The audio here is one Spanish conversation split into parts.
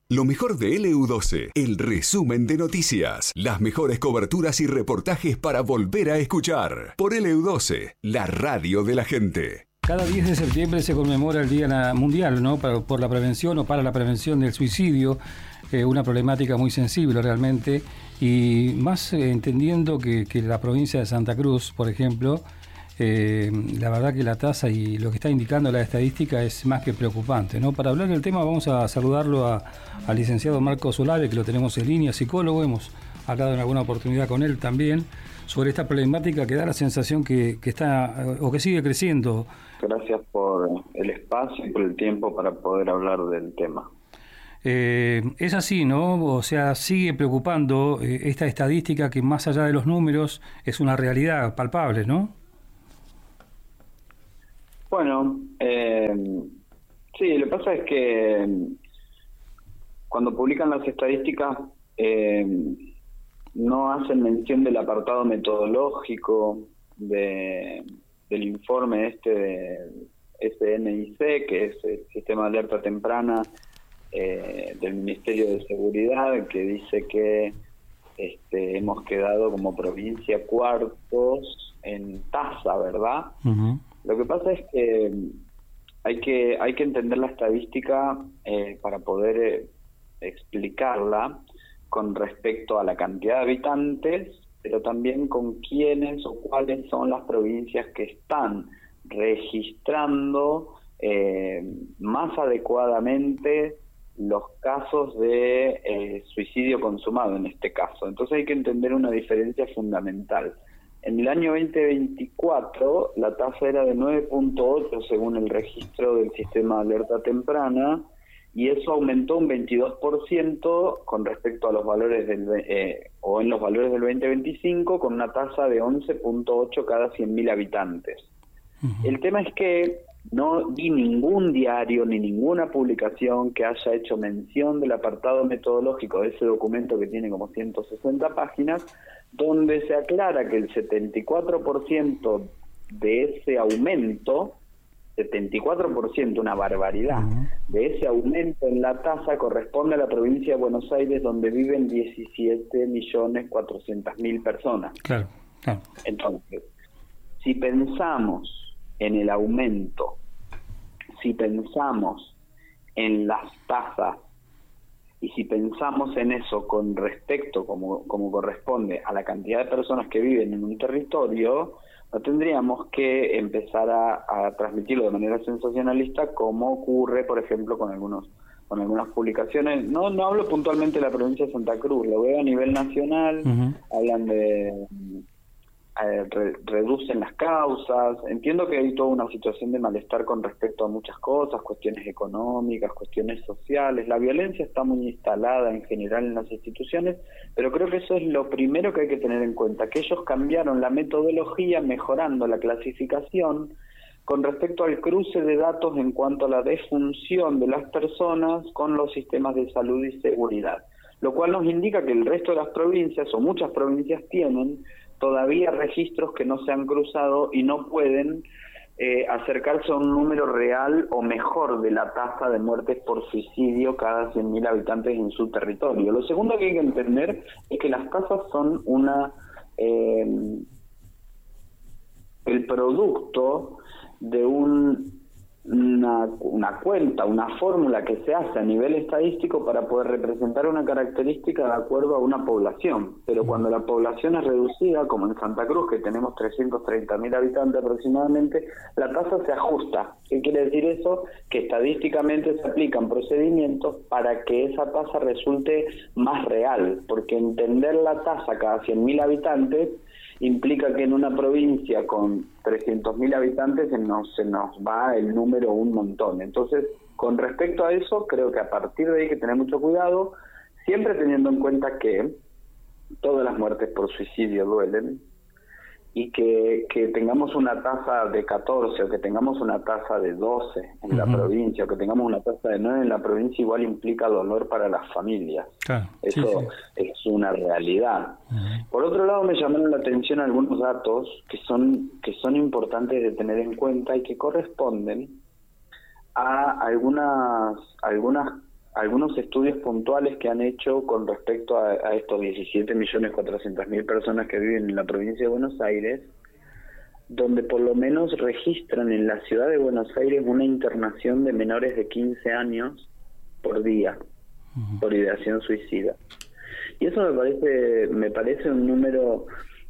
Lo mejor de LU12, el resumen de noticias, las mejores coberturas y reportajes para volver a escuchar. Por LU12, la radio de la gente. Cada 10 de septiembre se conmemora el Día Mundial, ¿no? por la prevención o para la prevención del suicidio, una problemática muy sensible realmente, y más entendiendo que la provincia de Santa Cruz, por ejemplo, la verdad que la tasa y lo que está indicando la estadística es más que preocupante, ¿no? Para hablar del tema vamos a saludarlo al licenciado Marcos Olave, que lo tenemos en línea, psicólogo. Hemos hablado en alguna oportunidad con él también sobre esta problemática que da la sensación que está o que sigue creciendo. Gracias por el espacio y por el tiempo para poder hablar del tema. Es así, ¿no? O sea, sigue preocupando esta estadística que más allá de los números es una realidad palpable, ¿no? Bueno, sí, lo que pasa es que cuando publican las estadísticas no hacen mención del apartado metodológico del informe de SNIC, que es el Sistema de Alerta Temprana del Ministerio de Seguridad, que dice que hemos quedado como provincia cuartos en tasa, ¿verdad? Uh-huh. Lo que pasa es que hay que entender la estadística para poder explicarla con respecto a la cantidad de habitantes, pero también con quiénes o cuáles son las provincias que están registrando más adecuadamente los casos de suicidio consumado en este caso. Entonces hay que entender una diferencia fundamental. En el año 2024 la tasa era de 9.8 según el registro del sistema de alerta temprana, y eso aumentó un 22% con respecto a los valores en los valores del 2025, con una tasa de 11.8 cada 100.000 habitantes. Uh-huh. El tema es que no vi ningún diario ni ninguna publicación que haya hecho mención del apartado metodológico de ese documento que tiene como 160 páginas, donde se aclara que el 74% de ese aumento, 74%, una barbaridad, de ese aumento en la tasa corresponde a la provincia de Buenos Aires, donde viven 17.400.000 personas. Claro, claro. Entonces, si pensamos en el aumento, si pensamos en las tasas y si pensamos en eso con respecto, como corresponde a la cantidad de personas que viven en un territorio, no tendríamos que empezar a transmitirlo de manera sensacionalista, como ocurre, por ejemplo, con algunas publicaciones. No hablo puntualmente de la provincia de Santa Cruz, lo veo a nivel nacional. Uh-huh. Hablan de reducen las causas. Entiendo que hay toda una situación de malestar con respecto a muchas cosas, cuestiones económicas, cuestiones sociales. La violencia está muy instalada en general en las instituciones, pero creo que eso es lo primero que hay que tener en cuenta, que ellos cambiaron la metodología mejorando la clasificación con respecto al cruce de datos en cuanto a la defunción de las personas con los sistemas de salud y seguridad, lo cual nos indica que el resto de las provincias, o muchas provincias, tienen todavía registros que no se han cruzado y no pueden acercarse a un número real o mejor de la tasa de muertes por suicidio cada 100.000 habitantes en su territorio. Lo segundo que hay que entender es que las tasas son el producto de una cuenta, una fórmula que se hace a nivel estadístico para poder representar una característica de acuerdo a una población. Pero cuando la población es reducida, como en Santa Cruz, que tenemos 330.000 habitantes aproximadamente, la tasa se ajusta. ¿Qué quiere decir eso? Que estadísticamente se aplican procedimientos para que esa tasa resulte más real, porque entender la tasa cada 100.000 habitantes implica que en una provincia con 300.000 habitantes se nos va el número un montón. Entonces, con respecto a eso, creo que a partir de ahí hay que tener mucho cuidado, siempre teniendo en cuenta que todas las muertes por suicidio duelen, y que tengamos una tasa de 14 o que tengamos una tasa de 12 en la provincia, o que tengamos una tasa de 9 en la provincia, igual implica dolor para las familias. Claro, eso sí. Es una realidad. Por otro lado, me llamaron la atención algunos datos que son importantes de tener en cuenta y que corresponden a algunas algunos estudios puntuales que han hecho con respecto a estos 17.400.000 personas que viven en la provincia de Buenos Aires, donde por lo menos registran en la ciudad de Buenos Aires una internación de menores de 15 años por día por ideación suicida. Y eso me parece un número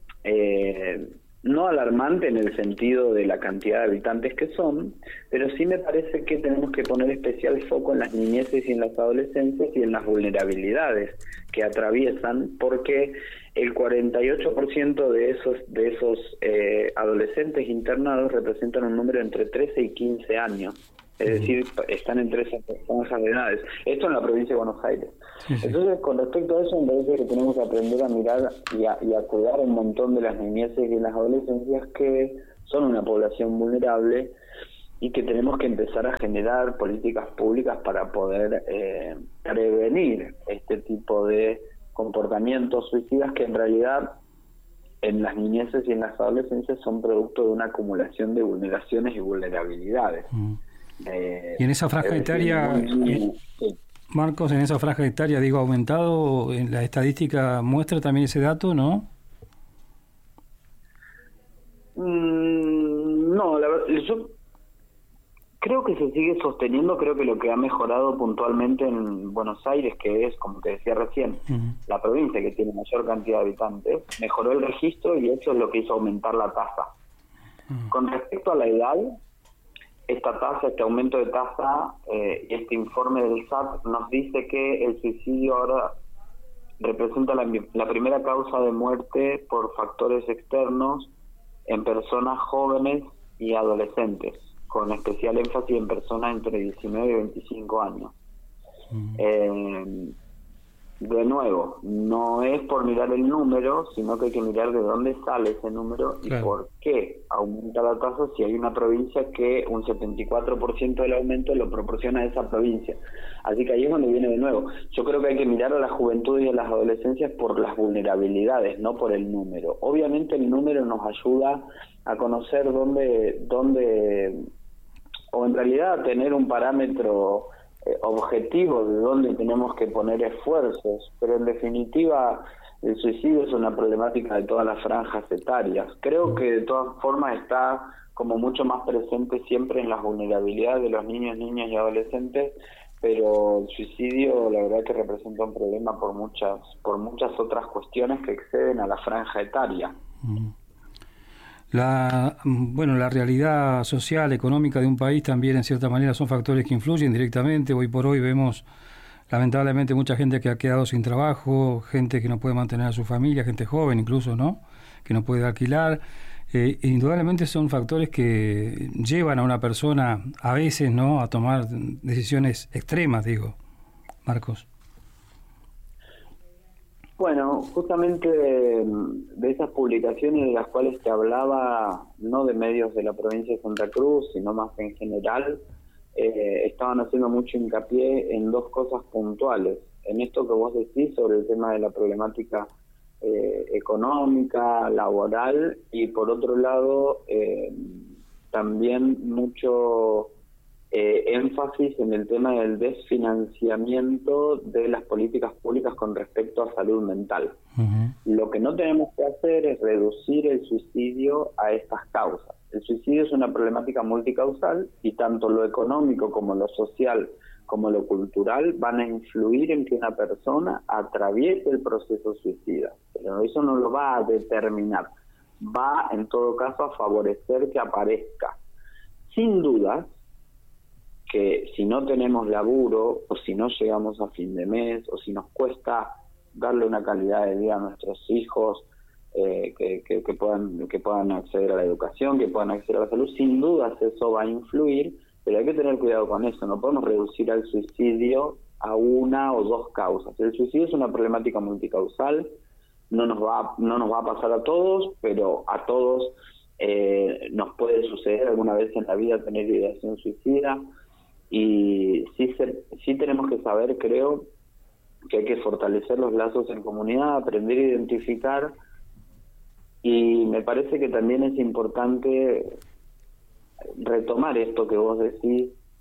no alarmante en el sentido de la cantidad de habitantes que son, pero sí me parece que tenemos que poner especial foco en las niñeces y en las adolescencias y en las vulnerabilidades que atraviesan, porque el 48% de esos adolescentes internados representan un número entre 13 y 15 años. Es decir, están entre esas franjas de edades. Esto en la provincia de Buenos Aires. Sí. Entonces, con respecto a eso, me parece que tenemos que aprender a mirar y a cuidar un montón de las niñeces y las adolescencias que son una población vulnerable y que tenemos que empezar a generar políticas públicas para poder prevenir este tipo de comportamientos suicidas que en realidad en las niñeces y en las adolescencias son producto de una acumulación de vulneraciones y vulnerabilidades. Y en esa franja etaria, Marcos, en esa franja etaria, ha aumentado, en la estadística muestra también ese dato, ¿no? No, la verdad, yo creo que se sigue sosteniendo. Creo que lo que ha mejorado puntualmente en Buenos Aires, que es, como te decía recién, la provincia que tiene mayor cantidad de habitantes, mejoró el registro y eso es lo que hizo aumentar la tasa. Con respecto a la edad, esta tasa, este aumento de tasa y este informe del SAT nos dice que el suicidio ahora representa la primera causa de muerte por factores externos en personas jóvenes y adolescentes, con especial énfasis en personas entre 19 y 25 años. De nuevo, no es por mirar el número, sino que hay que mirar de dónde sale ese número y por qué aumenta la tasa si hay una provincia que un 74% del aumento lo proporciona a esa provincia. Así que ahí es donde viene de nuevo. Yo creo que hay que mirar a la juventud y a las adolescencias por las vulnerabilidades, no por el número. Obviamente el número nos ayuda a conocer dónde o en realidad a tener un parámetro objetivo de dónde tenemos que poner esfuerzos, pero en definitiva el suicidio es una problemática de todas las franjas etarias. Creo que de todas formas está como mucho más presente siempre en las vulnerabilidades de los niños, niñas y adolescentes, pero el suicidio la verdad que representa un problema por muchas otras cuestiones que exceden a la franja etaria. La realidad social, económica de un país también en cierta manera son factores que influyen directamente. Hoy por hoy vemos lamentablemente mucha gente que ha quedado sin trabajo, gente que no puede mantener a su familia, gente joven incluso, ¿no?, que no puede alquilar. Indudablemente son factores que llevan a una persona a veces, ¿no?, a tomar decisiones extremas, Marcos. Bueno, justamente de esas publicaciones de las cuales te hablaba, no de medios de la provincia de Santa Cruz, sino más en general, estaban haciendo mucho hincapié en dos cosas puntuales. En esto que vos decís sobre el tema de la problemática económica, laboral, y por otro lado también mucho énfasis en el tema del desfinanciamiento de las políticas públicas con respecto a salud mental. Lo que no tenemos que hacer es reducir el suicidio a estas causas. El suicidio es una problemática multicausal y tanto lo económico como lo social como lo cultural van a influir en que una persona atraviese el proceso suicida. Pero eso no lo va a determinar, va en todo caso a favorecer que aparezca. Sin dudas que si no tenemos laburo, o si no llegamos a fin de mes, o si nos cuesta darle una calidad de vida a nuestros hijos, que puedan acceder a la educación, que puedan acceder a la salud, sin dudas eso va a influir, pero hay que tener cuidado con eso. No podemos reducir al suicidio a una o dos causas. El suicidio es una problemática multicausal, no nos va a pasar a todos, pero a todos nos puede suceder alguna vez en la vida tener ideación suicida. Y sí tenemos que saber, creo, que hay que fortalecer los lazos en comunidad, aprender a identificar, y me parece que también es importante retomar esto que vos decís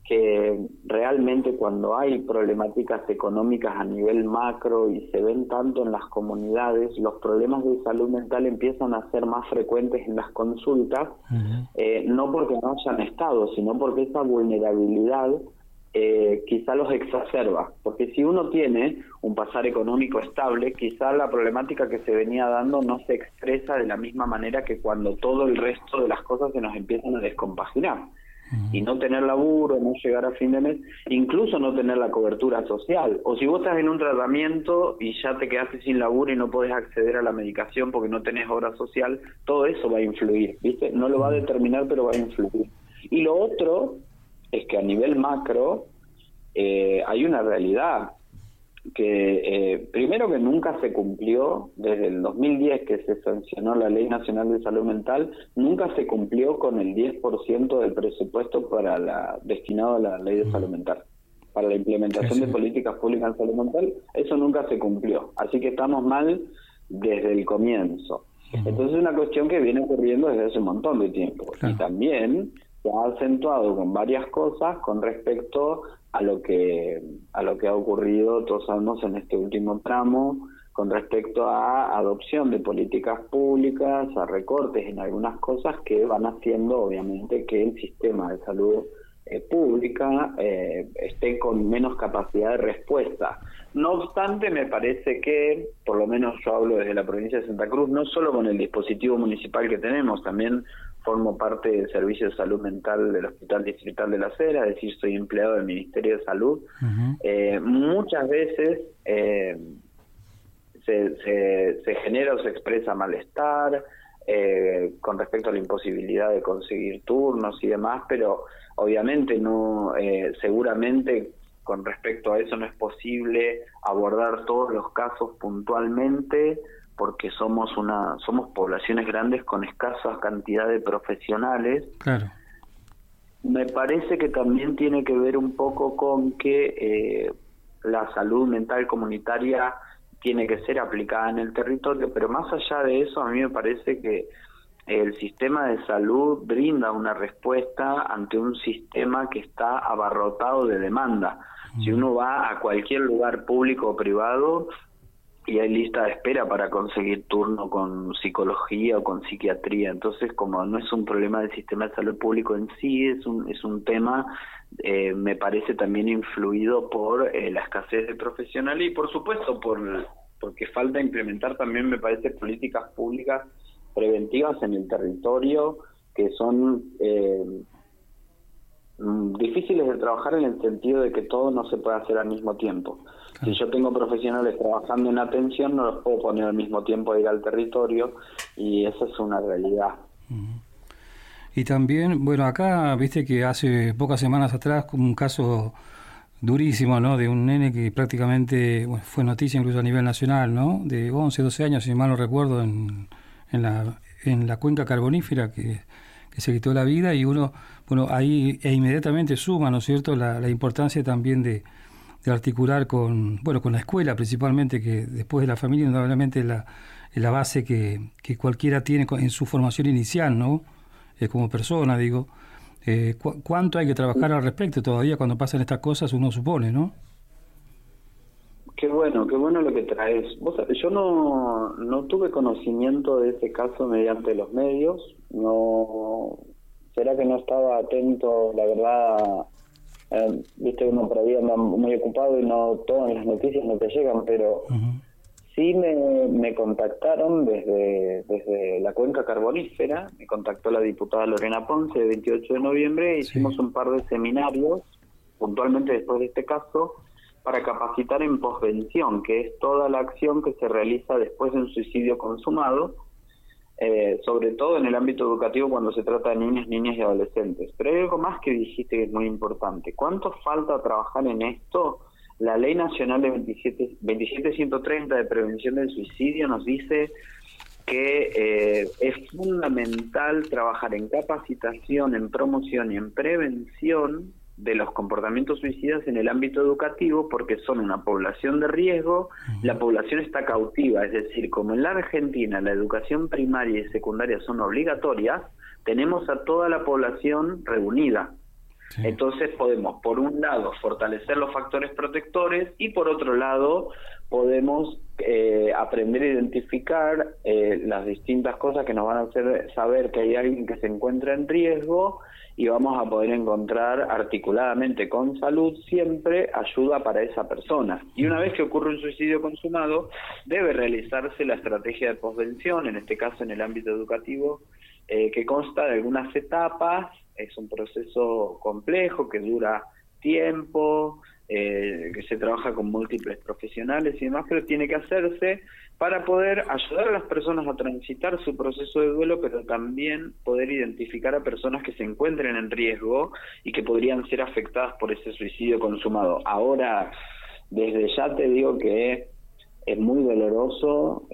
que realmente cuando hay problemáticas económicas a nivel macro y se ven tanto en las comunidades, los problemas de salud mental empiezan a ser más frecuentes en las consultas, no porque no hayan estado, sino porque esa vulnerabilidad quizá los exacerba, porque si uno tiene un pasar económico estable, quizá la problemática que se venía dando no se expresa de la misma manera que cuando todo el resto de las cosas se nos empiezan a descompaginar. Y no tener laburo, no llegar a fin de mes, incluso no tener la cobertura social. O si vos estás en un tratamiento y ya te quedaste sin laburo y no podés acceder a la medicación porque no tenés obra social, todo eso va a influir, ¿viste? No lo va a determinar, pero va a influir. Y lo otro es que a nivel macro hay una realidad que primero que nunca se cumplió, desde el 2010 que se sancionó la Ley Nacional de Salud Mental, nunca se cumplió con el 10% del presupuesto destinado a la Ley de Salud Mental. Para la implementación de políticas públicas en salud mental, eso nunca se cumplió. Así que estamos mal desde el comienzo. Entonces es una cuestión que viene ocurriendo desde hace un montón de tiempo. Y también se ha acentuado con varias cosas con respecto a lo que ha ocurrido, todos sabemos, en este último tramo, con respecto a adopción de políticas públicas, a recortes en algunas cosas que van haciendo, obviamente, que el sistema de salud pública esté con menos capacidad de respuesta. No obstante, me parece que, por lo menos yo hablo desde la provincia de Santa Cruz, no solo con el dispositivo municipal que tenemos, también formo parte del Servicio de Salud Mental del Hospital Distrital de Las Heras, es decir, soy empleado del Ministerio de Salud. Muchas veces se genera o se expresa malestar con respecto a la imposibilidad de conseguir turnos y demás, pero obviamente no, seguramente con respecto a eso no es posible abordar todos los casos puntualmente, porque somos poblaciones grandes con escasa cantidad de profesionales. Claro. Me parece que también tiene que ver un poco con que la salud mental comunitaria tiene que ser aplicada en el territorio, pero más allá de eso, a mí me parece que el sistema de salud brinda una respuesta ante un sistema que está abarrotado de demanda. Si uno va a cualquier lugar público o privado y hay lista de espera para conseguir turno con psicología o con psiquiatría, entonces como no es un problema del sistema de salud público en sí, es un tema, me parece también influido por la escasez de profesionales y por supuesto porque falta implementar también, me parece, políticas públicas preventivas en el territorio que son difíciles de trabajar en el sentido de que todo no se puede hacer al mismo tiempo. Si yo tengo profesionales trabajando en atención, no los puedo poner al mismo tiempo a ir al territorio, y esa es una realidad. Y también, bueno, acá, viste que hace pocas semanas atrás, como un caso durísimo, ¿no?, de un nene que prácticamente fue noticia incluso a nivel nacional, ¿no?, de 11, 12 años, si mal no recuerdo, en la cuenca carbonífera, que se quitó la vida, y uno, ahí inmediatamente suma, ¿no es cierto?, la importancia también de articular con la escuela principalmente, que después de la familia indudablemente es la base que cualquiera tiene en su formación inicial, ¿no?, como persona, digo. ¿Cuánto hay que trabajar al respecto todavía cuando pasan estas cosas, uno supone, ¿no? Qué bueno lo que traes. Yo no tuve conocimiento de ese caso mediante los medios, no, será que no estaba atento, la verdad. Viste, uno por ahí anda muy ocupado y no todas las noticias no te llegan, pero sí me contactaron desde la cuenca carbonífera, me contactó la diputada Lorena Ponce el 28 de noviembre, hicimos un par de seminarios, puntualmente después de este caso, para capacitar en posvención, que es toda la acción que se realiza después de un suicidio consumado, sobre todo en el ámbito educativo cuando se trata de niños, niñas y adolescentes. Pero hay algo más que dijiste que es muy importante. ¿Cuánto falta trabajar en esto? La Ley Nacional de 27130 de Prevención del Suicidio nos dice que es fundamental trabajar en capacitación, en promoción y en prevención de los comportamientos suicidas en el ámbito educativo, porque son una población de riesgo, la población está cautiva, es decir, como en la Argentina la educación primaria y secundaria son obligatorias, tenemos a toda la población reunida. Sí. Entonces podemos, por un lado, fortalecer los factores protectores y por otro lado podemos aprender a identificar las distintas cosas que nos van a hacer saber que hay alguien que se encuentra en riesgo, y vamos a poder encontrar articuladamente con salud siempre ayuda para esa persona. Y una vez que ocurre un suicidio consumado, debe realizarse la estrategia de posvención, en este caso en el ámbito educativo, que consta de algunas etapas. Es un proceso complejo que dura tiempo, que se trabaja con múltiples profesionales y demás, pero tiene que hacerse para poder ayudar a las personas a transitar su proceso de duelo, pero también poder identificar a personas que se encuentren en riesgo y que podrían ser afectadas por ese suicidio consumado. Ahora, desde ya te digo que es muy doloroso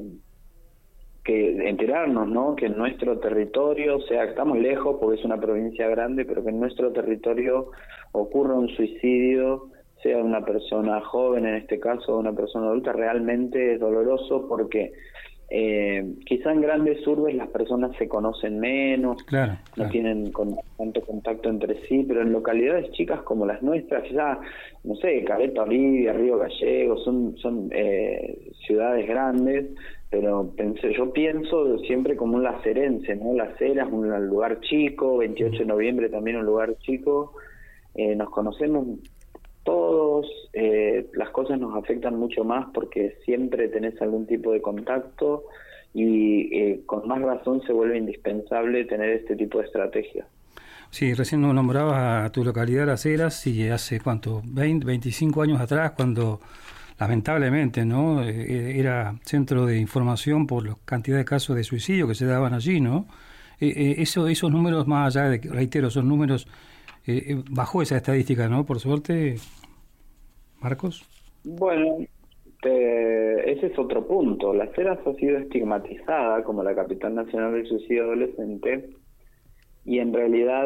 que enterarnos, ¿no?, que en nuestro territorio, o sea, estamos lejos porque es una provincia grande, pero que en nuestro territorio ocurra un suicidio, sea una persona joven en este caso, una persona adulta, realmente es doloroso porque quizá en grandes urbes las personas se conocen menos, claro. No tienen tanto contacto entre sí, pero en localidades chicas como las nuestras, ya, no sé, Caleta Olivia, Río Gallegos, son ciudades grandes, pero yo pienso siempre como un lacerense, ¿no? Las Heras, un lugar chico, 28 de noviembre también un lugar chico, nos conocemos todos, las cosas nos afectan mucho más porque siempre tenés algún tipo de contacto y con más razón se vuelve indispensable tener este tipo de estrategias. Sí, recién nos nombrabas a tu localidad, Las Heras, y hace, ¿cuánto? 20, 25 años atrás, cuando lamentablemente, ¿no?, era centro de información por la cantidad de casos de suicidio que se daban allí, ¿no? Esos números, más allá de, reitero, esos números, bajó esa estadística, ¿no?, por suerte, Marcos. Bueno, ese es otro punto. Las Heras ha sido estigmatizada como la capital nacional del suicidio adolescente, y en realidad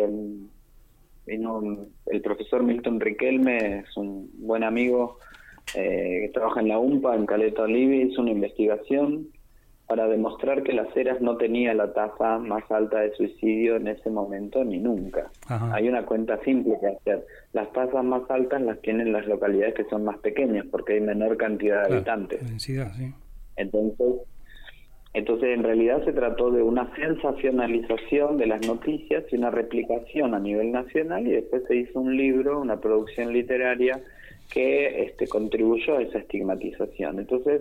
el profesor Milton Riquelme, es un buen amigo que trabaja en la UMPA, en Caleta Olivia, hizo una investigación para demostrar que Las Heras no tenía la tasa más alta de suicidio en ese momento ni nunca. Ajá. Hay una cuenta simple que hacer. Las tasas más altas las tienen las localidades que son más pequeñas porque hay menor cantidad de habitantes. Densidad, sí. Entonces en realidad se trató de una sensacionalización de las noticias y una replicación a nivel nacional, y después se hizo un libro, una producción literaria que contribuyó a esa estigmatización. Entonces,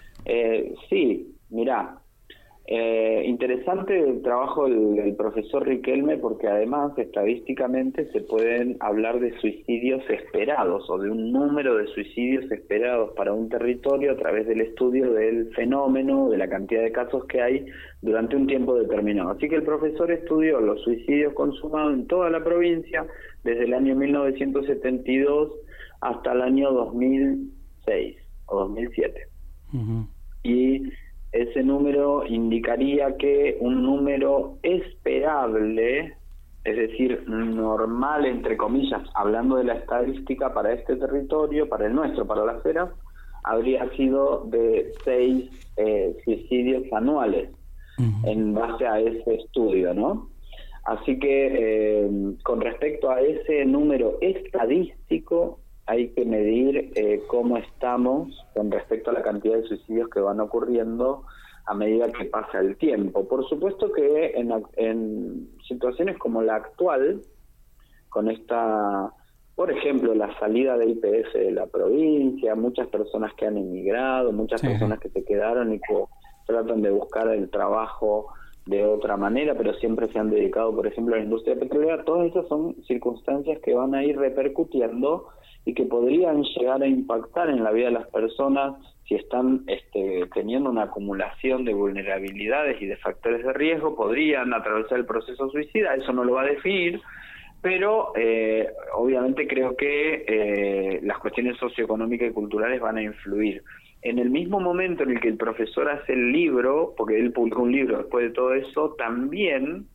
sí, mirá, interesante el trabajo del profesor Riquelme, porque además estadísticamente se pueden hablar de suicidios esperados o de un número de suicidios esperados para un territorio a través del estudio del fenómeno, de la cantidad de casos que hay durante un tiempo determinado. Así que el profesor estudió los suicidios consumados en toda la provincia desde el año 1972 hasta el año 2006 o 2007. Uh-huh. Y ese número indicaría que un número esperable, es decir, normal, entre comillas, hablando de la estadística para este territorio, para el nuestro, para Las Heras, habría sido de 6 suicidios anuales, uh-huh, en base a ese estudio, ¿no? Así que con respecto a ese número estadístico, hay que medir cómo estamos con respecto a la cantidad de suicidios que van ocurriendo a medida que pasa el tiempo. Por supuesto que en situaciones como la actual, con esta, por ejemplo, la salida de IPS de la provincia, muchas personas que han emigrado, muchas personas que se quedaron y que tratan de buscar el trabajo de otra manera, pero siempre se han dedicado, por ejemplo, a la industria petrolera. Todas esas son circunstancias que van a ir repercutiendo y que podrían llegar a impactar en la vida de las personas si están teniendo una acumulación de vulnerabilidades y de factores de riesgo, podrían atravesar el proceso suicida. Eso no lo va a definir, pero obviamente creo que las cuestiones socioeconómicas y culturales van a influir. En el mismo momento en el que el profesor hace el libro, porque él publicó un libro después de todo eso, también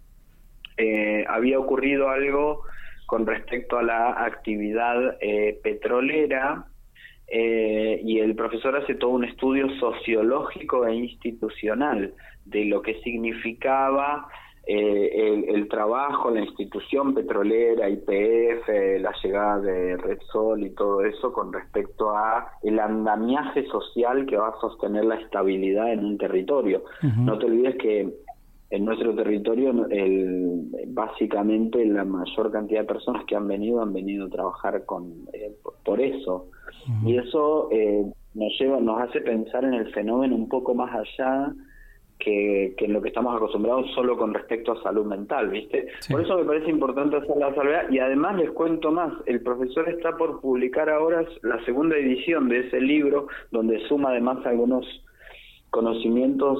había ocurrido algo con respecto a la actividad petrolera, y el profesor hace todo un estudio sociológico e institucional de lo que significaba el trabajo, la institución petrolera, YPF, la llegada de Repsol y todo eso con respecto a el andamiaje social que va a sostener la estabilidad en un territorio. Uh-huh. No te olvides que en nuestro territorio básicamente la mayor cantidad de personas que han venido a trabajar por eso. Uh-huh. Y eso nos hace pensar en el fenómeno un poco más allá que en lo que estamos acostumbrados solo con respecto a salud mental, ¿viste? Sí. Por eso me parece importante hacer la salvedad, y además les cuento más, el profesor está por publicar ahora la segunda edición de ese libro, donde suma además algunos conocimientos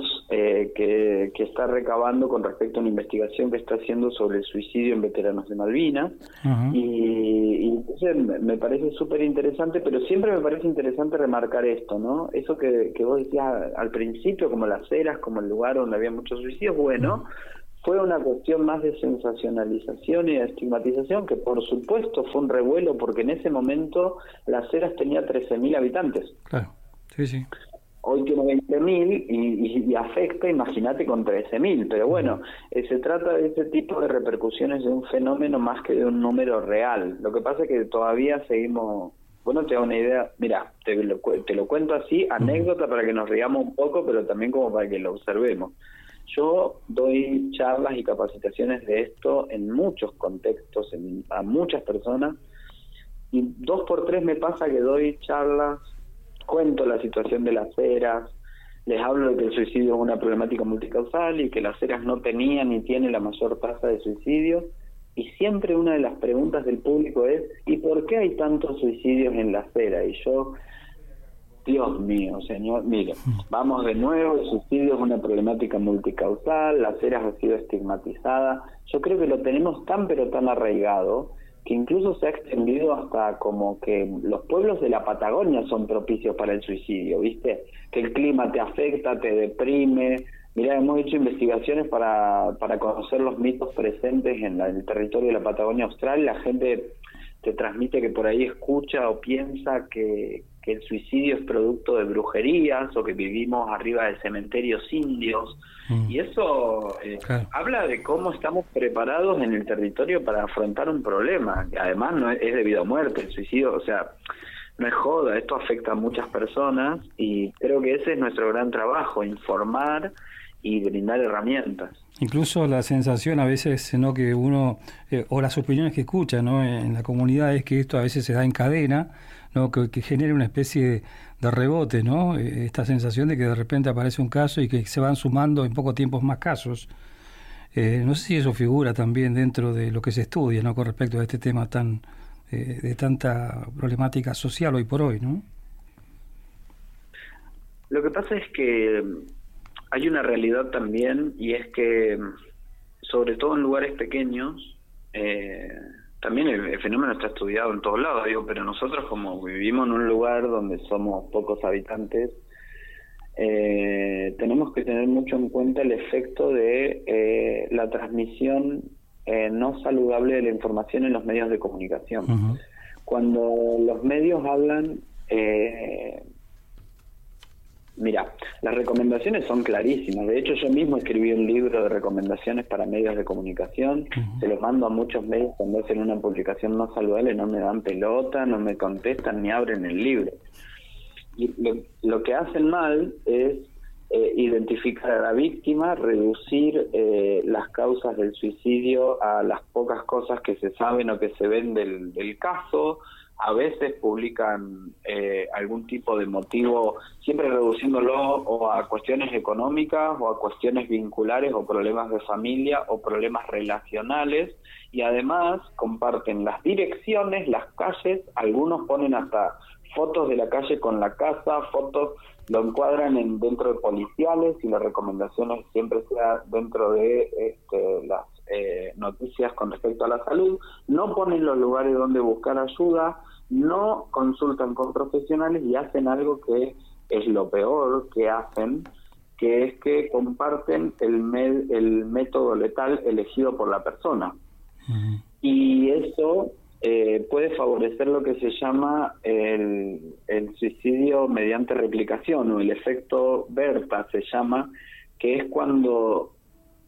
que está recabando con respecto a una investigación que está haciendo sobre el suicidio en veteranos de Malvinas. Uh-huh. Y entonces me parece súper interesante, pero siempre me parece interesante remarcar esto, ¿no? Eso que vos decías al principio, como Las Heras, como el lugar donde había muchos suicidios, bueno, fue una cuestión más de sensacionalización y de estigmatización, que por supuesto fue un revuelo, porque en ese momento Las Heras tenía 13.000 habitantes. Claro, sí, sí. Hoy tiene 20.000 y afecta, imagínate, con 13.000. Pero bueno, se trata de ese tipo de repercusiones de un fenómeno más que de un número real. Lo que pasa es que todavía seguimos... Bueno, te hago una idea. Mira, te lo cuento así, anécdota para que nos riamos un poco, pero también como para que lo observemos. Yo doy charlas y capacitaciones de esto en muchos contextos, a muchas personas, y 2 por 3 me pasa que doy charlas, cuento la situación de Las Heras, les hablo de que el suicidio es una problemática multicausal y que Las Heras no tenía ni tiene la mayor tasa de suicidio, y siempre una de las preguntas del público es: ¿y por qué hay tantos suicidios en Las Heras? Y yo, Dios mío, señor, mire, vamos de nuevo, el suicidio es una problemática multicausal, Las Heras ha sido estigmatizada. Yo creo que lo tenemos tan pero tan arraigado que incluso se ha extendido hasta como que los pueblos de la Patagonia son propicios para el suicidio, ¿viste? Que el clima te afecta, te deprime. Mirá, hemos hecho investigaciones para conocer los mitos presentes en el territorio de la Patagonia Austral. La gente te transmite que por ahí escucha o piensa que el suicidio es producto de brujerías, o que vivimos arriba de cementerios indios. Y eso habla de cómo estamos preparados en el territorio para afrontar un problema, que además no es debido a muerte. El suicidio, o sea, no es joda, esto afecta a muchas personas, y creo que ese es nuestro gran trabajo: informar y brindar herramientas. Incluso la sensación a veces, ¿no?, que uno, o las opiniones que escucha, ¿no?, en la comunidad, es que esto a veces se da en cadena, ¿no?, que genera una especie de rebote, ¿no? Esta sensación de que de repente aparece un caso y que se van sumando en poco tiempo más casos. No sé si eso figura también dentro de lo que se estudia, ¿no?, con respecto a este tema tan de tanta problemática social hoy por hoy, ¿no? Lo que pasa es que hay una realidad también, y es que, sobre todo en lugares pequeños, también el fenómeno está estudiado en todos lados, digo, pero nosotros, como vivimos en un lugar donde somos pocos habitantes, tenemos que tener mucho en cuenta el efecto de la transmisión no saludable de la información en los medios de comunicación. Uh-huh. Cuando los medios hablan... Mira, las recomendaciones son clarísimas. De hecho, yo mismo escribí un libro de recomendaciones para medios de comunicación. Uh-huh. Se los mando a muchos medios cuando hacen una publicación no saludable, no me dan pelota, no me contestan ni abren el libro. Y lo que hacen mal es identificar a la víctima, reducir las causas del suicidio a las pocas cosas que se saben o que se ven del caso. A veces publican algún tipo de motivo, siempre reduciéndolo o a cuestiones económicas o a cuestiones vinculares o problemas de familia o problemas relacionales, y además comparten las direcciones, las calles, algunos ponen hasta fotos de la calle con la casa, fotos, lo encuadran dentro de policiales, y las recomendaciones siempre sea dentro de las noticias con respecto a la salud. No ponen los lugares donde buscar ayuda, no consultan con profesionales, y hacen algo que es lo peor que hacen, que es que comparten el método letal elegido por la persona. Uh-huh. Y eso puede favorecer lo que se llama el suicidio mediante replicación, o el efecto Berta se llama, que es cuando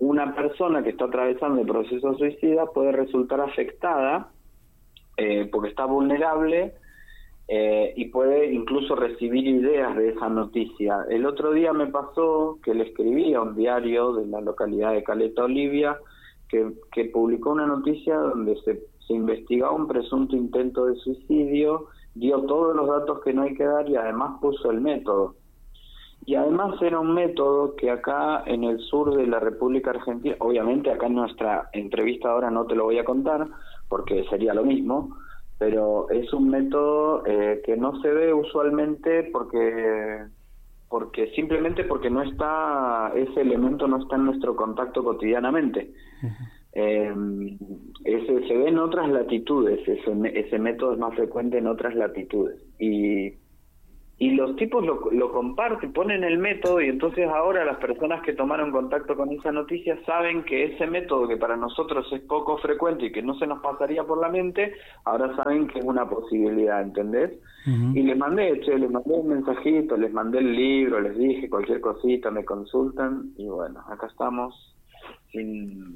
una persona que está atravesando el proceso suicida puede resultar afectada porque está vulnerable y puede incluso recibir ideas de esa noticia. El otro día me pasó que le escribí a un diario de la localidad de Caleta Olivia que publicó una noticia donde se investigaba un presunto intento de suicidio, dio todos los datos que no hay que dar y además puso el método. Y además era un método que acá en el sur de la República Argentina, obviamente acá en nuestra entrevista ahora no te lo voy a contar porque sería lo mismo, pero es un método que no se ve usualmente porque simplemente porque no está, ese elemento no está en nuestro contacto cotidianamente. Se ve en otras latitudes, ese método es más frecuente en otras latitudes y los tipos lo comparten, ponen el método y entonces ahora las personas que tomaron contacto con esa noticia saben que ese método que para nosotros es poco frecuente y que no se nos pasaría por la mente, ahora saben que es una posibilidad, ¿entendés? Uh-huh. Y les mandé un mensajito, les mandé el libro, les dije cualquier cosita, me consultan y bueno, acá estamos sin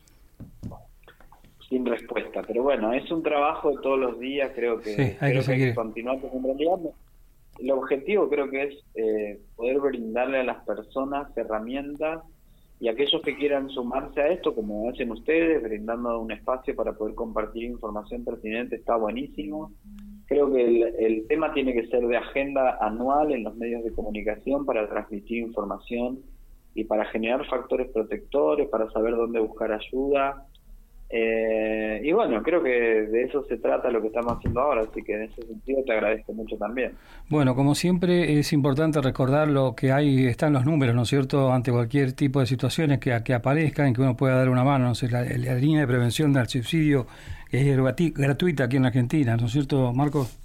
respuesta, pero bueno, es un trabajo de todos los días, creo que hay que continuar, porque en realidad el objetivo creo que es poder brindarle a las personas herramientas y aquellos que quieran sumarse a esto, como hacen ustedes, brindando un espacio para poder compartir información pertinente, está buenísimo. Creo que el tema tiene que ser de agenda anual en los medios de comunicación para transmitir información y para generar factores protectores, para saber dónde buscar ayuda. Y bueno, creo que de eso se trata lo que estamos haciendo ahora, así que en ese sentido te agradezco mucho también. Bueno, como siempre es importante recordar lo que hay, están los números, ¿no es cierto?, ante cualquier tipo de situaciones que aparezcan, que uno pueda dar una mano, no sé, la línea de prevención del suicidio es gratuita aquí en Argentina, ¿no es cierto, Marcos?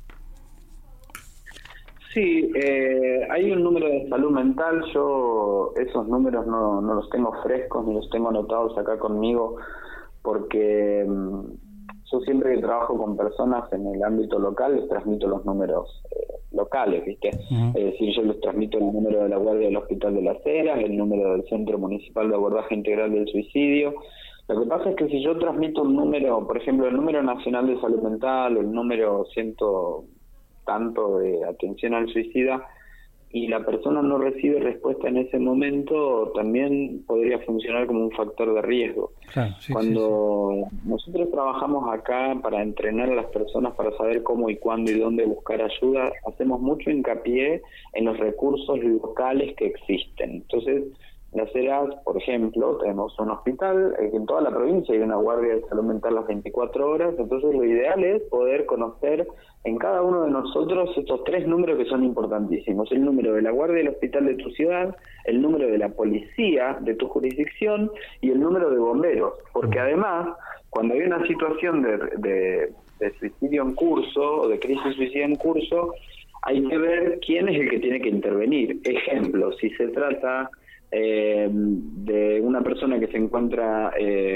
Sí, hay un número de salud mental, yo esos números no los tengo frescos ni los tengo anotados acá conmigo, porque yo siempre que trabajo con personas en el ámbito local les transmito los números locales, ¿viste? Uh-huh. Es decir, yo les transmito el número de la guardia del Hospital de Las Heras, el número del Centro Municipal de Abordaje Integral del Suicidio. Lo que pasa es que si yo transmito un número, por ejemplo, el número nacional de salud mental o el número ciento tanto de atención al suicida, y la persona no recibe respuesta en ese momento, también podría funcionar como un factor de riesgo. Claro, sí, Cuando nosotros trabajamos acá para entrenar a las personas para saber cómo y cuándo y dónde buscar ayuda, hacemos mucho hincapié en los recursos locales que existen. Entonces, en Las Heras, por ejemplo, tenemos un hospital, en toda la provincia hay una guardia de salud mental las 24 horas, entonces lo ideal es poder conocer en cada uno de nosotros estos 3 números que son importantísimos: el número de la guardia del hospital de tu ciudad, el número de la policía de tu jurisdicción y el número de bomberos, porque además, cuando hay una situación de suicidio en curso o de crisis suicida en curso, hay que ver quién es el que tiene que intervenir. Ejemplo, si se trata de una persona que se encuentra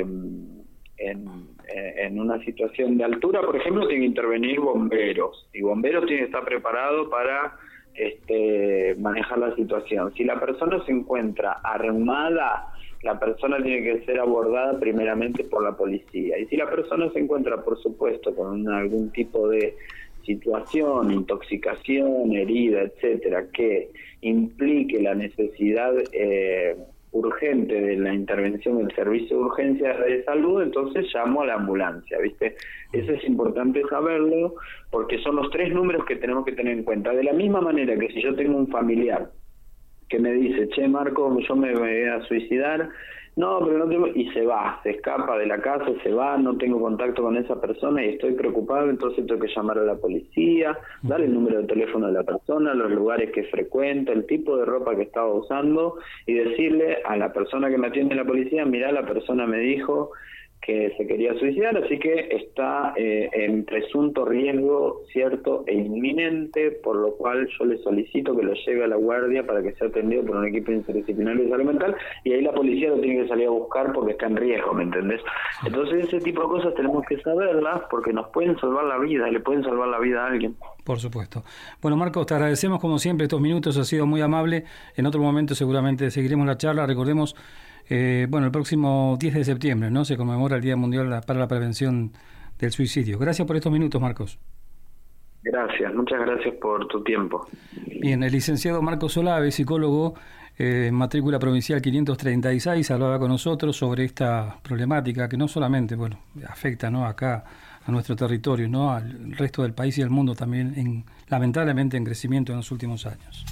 en una situación de altura, por ejemplo, tiene que intervenir bomberos, y bomberos tiene que estar preparado para manejar la situación. Si la persona se encuentra armada, la persona tiene que ser abordada primeramente por la policía, y si la persona se encuentra, por supuesto, con algún tipo de situación, intoxicación, herida, etcétera, que implique la necesidad urgente de la intervención del servicio de urgencia de salud, entonces llamo a la ambulancia, ¿viste? Eso es importante saberlo, porque son los 3 números que tenemos que tener en cuenta. De la misma manera que si yo tengo un familiar que me dice, che, Marco, yo me voy a suicidar, no, pero no tengo, y se va, se escapa de la casa, se va, no tengo contacto con esa persona y estoy preocupado, entonces tengo que llamar a la policía, darle el número de teléfono de la persona, los lugares que frecuenta, el tipo de ropa que estaba usando, y decirle a la persona que me atiende en la policía, mirá, la persona me dijo que se quería suicidar, así que está en presunto riesgo cierto e inminente, por lo cual yo le solicito que lo lleve a la guardia para que sea atendido por un equipo interdisciplinario de salud mental, y ahí la policía lo tiene que salir a buscar porque está en riesgo, ¿me entendés? Entonces ese tipo de cosas tenemos que saberlas porque nos pueden salvar la vida, le pueden salvar la vida a alguien. Por supuesto. Bueno, Marcos, te agradecemos como siempre estos minutos, ha sido muy amable. En otro momento seguramente seguiremos la charla. Recordemos Bueno, el próximo 10 de septiembre, ¿no? Se conmemora el Día Mundial para la Prevención del Suicidio. Gracias por estos minutos, Marcos. Gracias, muchas gracias por tu tiempo. Bien, el licenciado Marcos Olave, psicólogo, matrícula provincial 536, hablaba con nosotros sobre esta problemática que no solamente, bueno, afecta, ¿no?, acá a nuestro territorio, ¿no?, al resto del país y al mundo también, lamentablemente en crecimiento en los últimos años.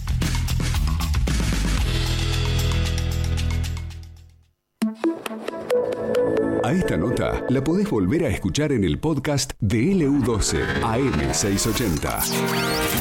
A esta nota la podés volver a escuchar en el podcast de LU12 AM680.